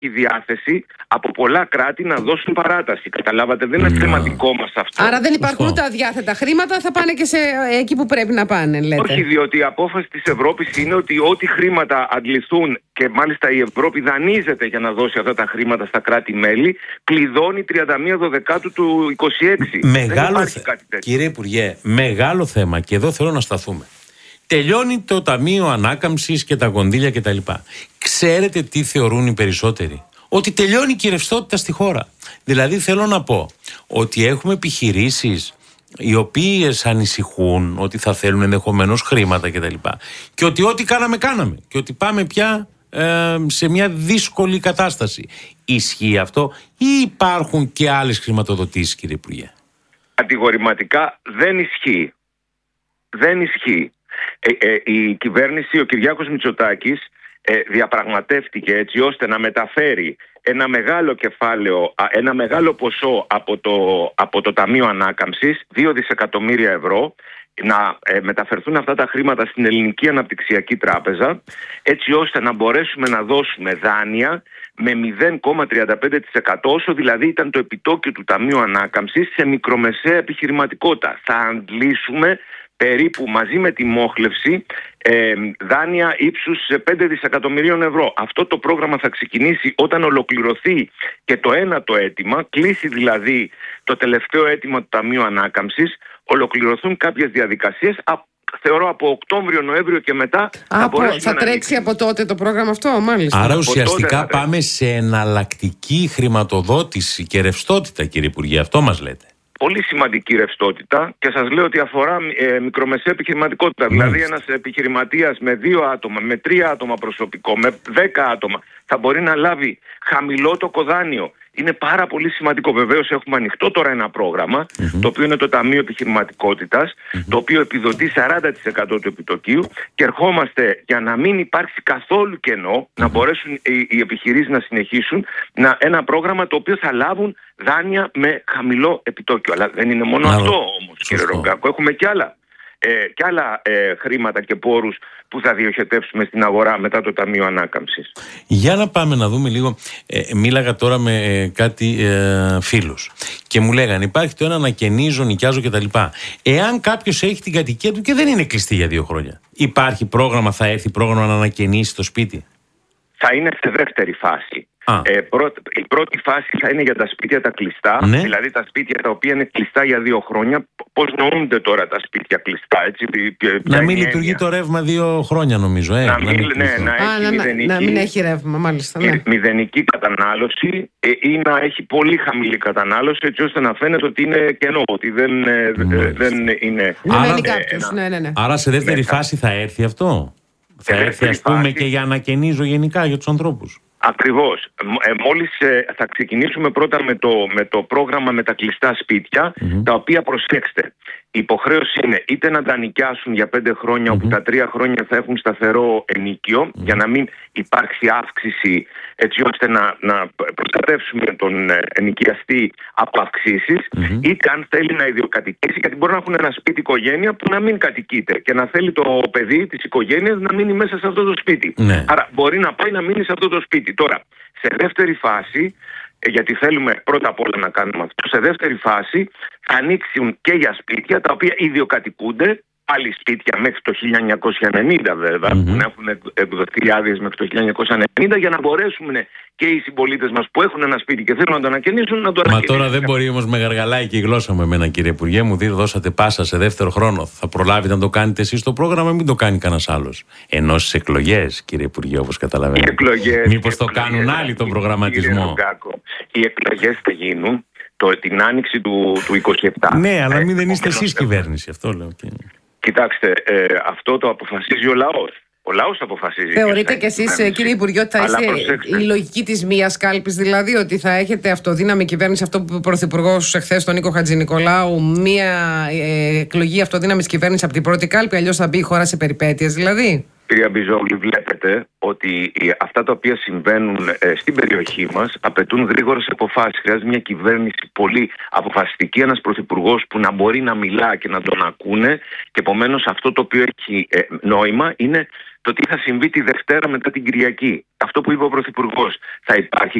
διάθεση από πολλά κράτη να δώσουν παράταση. Καταλάβατε, δεν είναι θέμα δικό μας αυτό. Άρα δεν υπάρχουν ούτε αδιάθετα χρήματα, θα πάνε και εκεί που πρέπει να πάνε, λέτε. Όχι, διότι η απόφαση της Ευρώπης είναι ότι ό,τι χρήματα αντληθούν, και μάλιστα η Ευρώπη δανείζεται για να δώσει αυτά τα χρήματα στα κράτη-μέλη, κλειδώνει 31 Δεκάτου του 2026. Μεγάλο κύριε Υπουργέ, μεγάλο θέμα, και εδώ θέλω να σταθούμε. Τελειώνει το Ταμείο Ανάκαμψης και τα κονδύλια κτλ. Ξέρετε τι θεωρούν οι περισσότεροι? Ότι τελειώνει και η ρευστότητα στη χώρα. Δηλαδή θέλω να πω ότι έχουμε επιχειρήσεις οι οποίες ανησυχούν ότι θα θέλουν ενδεχομένως χρήματα κτλ. Και ότι ό,τι κάναμε. Και ότι πάμε πια σε μια δύσκολη κατάσταση. Ισχύει αυτό ή υπάρχουν και άλλες χρηματοδοτήσεις, κύριε Υπουργέ? Κατηγορηματικά δεν ισχύει. Δεν ισχύει. Η κυβέρνηση, ο Κυριάκος Μητσοτάκης, διαπραγματεύτηκε έτσι ώστε να μεταφέρει ένα μεγάλο κεφάλαιο, ένα μεγάλο ποσό από το Ταμείο Ανάκαμψης, 2 δισεκατομμύρια ευρώ, να μεταφερθούν αυτά τα χρήματα στην Ελληνική Αναπτυξιακή Τράπεζα, έτσι ώστε να μπορέσουμε να δώσουμε δάνεια με 0,35%, όσο δηλαδή ήταν το επιτόκιο του Ταμείου Ανάκαμψης, σε μικρομεσαία επιχειρηματικότητα. Θα αντλήσουμε περίπου μαζί με τη μόχλευση δάνεια ύψους 5 δισεκατομμυρίων ευρώ. Αυτό το πρόγραμμα θα ξεκινήσει όταν ολοκληρωθεί και το ένατο αίτημα, κλείσει δηλαδή το τελευταίο αίτημα του Ταμείου Ανάκαμψης, ολοκληρωθούν κάποιες διαδικασίες, θεωρώ από Οκτώβριο-Νοέμβριο και μετά θα τρέξει από τότε το πρόγραμμα αυτό, μάλιστα. Άρα ουσιαστικά πάμε σε εναλλακτική χρηματοδότηση και ρευστότητα, κύριε Υπουργέ, αυτό μας λέτε? Πολύ σημαντική ρευστότητα, και σας λέω ότι αφορά μικρομεσαία επιχειρηματικότητα. Δηλαδή ένας επιχειρηματίας με 2 άτομα, με 3 άτομα προσωπικό, με 10 άτομα θα μπορεί να λάβει χαμηλότοκο δάνειο. Είναι πάρα πολύ σημαντικό. Βεβαίως έχουμε ανοιχτό τώρα ένα πρόγραμμα, το οποίο είναι το Ταμείο Επιχειρηματικότητας, το οποίο επιδοτεί 40% του επιτοκίου, και ερχόμαστε για να μην υπάρξει καθόλου κενό, να μπορέσουν οι επιχειρήσεις να συνεχίσουν, ένα πρόγραμμα το οποίο θα λάβουν δάνεια με χαμηλό επιτόκιο. Αλλά δεν είναι μόνο αυτό όμως, κύριε Ρογκάκο. Έχουμε και άλλα χρήματα και πόρους που θα διοχετεύσουμε στην αγορά μετά το Ταμείο Ανάκαμψης. Για να πάμε να δούμε λίγο. Μίλαγα τώρα με κάτι φίλους και μου λέγανε υπάρχει το ένα ανακαινίζω, νοικιάζω κτλ. Εάν κάποιος έχει την κατοικία του και δεν είναι κλειστή για 2 χρόνια, υπάρχει πρόγραμμα, θα έρθει πρόγραμμα να ανακαινήσει το σπίτι? Θα είναι σε δεύτερη φάση. Η πρώτη φάση θα είναι για τα σπίτια τα κλειστά, δηλαδή τα σπίτια τα οποία είναι κλειστά για 2 χρόνια. Πώς νοούνται τώρα τα σπίτια κλειστά, έτσι? Να μην λειτουργεί το ρεύμα 2 χρόνια, νομίζω. Να μην έχει ρεύμα, μάλιστα. Μηδενική κατανάλωση ή να έχει πολύ χαμηλή κατανάλωση, έτσι ώστε να φαίνεται ότι είναι κενό, ότι δεν είναι. Άρα σε δεύτερη φάση θα έρθει αυτό? Θα έρθει, ας πούμε, και για ανακαινίζω γενικά για τους ανθρώπους? Ακριβώς. Μόλις θα ξεκινήσουμε πρώτα με το πρόγραμμα με τα κλειστά σπίτια, τα οποία, προσέξτε, η υποχρέωση είναι είτε να τα νοικιάσουν για 5 χρόνια, όπου τα 3 χρόνια θα έχουν σταθερό ενοίκιο, για να μην υπάρξει αύξηση, έτσι ώστε να προστατεύσουμε τον ενοικιαστή από αυξήσεις, είτε αν θέλει να ιδιοκατοικήσει, γιατί μπορεί να έχουν ένα σπίτι οικογένεια που να μην κατοικείται και να θέλει το παιδί της οικογένειας να μείνει μέσα σε αυτό το σπίτι. Άρα μπορεί να πάει να μείνει σε αυτό το σπίτι. Τώρα, σε δεύτερη φάση, γιατί θέλουμε πρώτα απ' όλα να κάνουμε αυτό, σε δεύτερη φάση θα ανοίξουν και για σπίτια τα οποία ιδιοκατοικούνται, άλλοι σπίτια μέχρι το 1990 βέβαια, που να έχουν εκδοθεί άδειες μέχρι το 1990, για να μπορέσουν και οι συμπολίτες μας που έχουν ένα σπίτι και θέλουν να το ανακαινήσουν, να το ανακαινήσουν. Μα τώρα δεν μπορεί όμως με γαργαλάει και η γλώσσα μου εμένα, κύριε Υπουργέ, μου δώσατε πάσα σε δεύτερο χρόνο. Θα προλάβετε να το κάνετε εσείς το πρόγραμμα, μην το κάνει κανένας άλλος? Ενώ στις εκλογές, κύριε Υπουργέ, όπως καταλαβαίνετε. Μήπως το κάνουν άλλοι τον προγραμματισμό? Οι εκλογές θα γίνουν την άνοιξη του 27. Ναι, αλλά μην δεν είστε εσείς κυβέρνηση, αυτό λέω. Κοιτάξτε, αυτό το αποφασίζει ο λαός. Ο λαός αποφασίζει. Θεωρείτε κι εσείς, κύριε Υπουργέ, ότι θα είστε η λογική της μίας κάλπης, δηλαδή ότι θα έχετε αυτοδύναμη κυβέρνηση, αυτό που είπε ο Πρωθυπουργός εχθές, τον Νίκο Χατζηνικολάου, μία εκλογή αυτοδύναμης κυβέρνηση από την πρώτη κάλπη, αλλιώς θα μπει η χώρα σε περιπέτειες, δηλαδή? Κυρία Μπιζόγλου, βλέπετε ότι αυτά τα οποία συμβαίνουν στην περιοχή μας απαιτούν γρήγορες αποφάσεις. Χρειάζεται μια κυβέρνηση πολύ αποφασιστική, ένας πρωθυπουργός που να μπορεί να μιλά και να τον ακούνε, και επομένως αυτό το οποίο έχει νόημα είναι το τι θα συμβεί τη Δευτέρα μετά την Κυριακή. Αυτό που είπε ο Πρωθυπουργός. Θα υπάρχει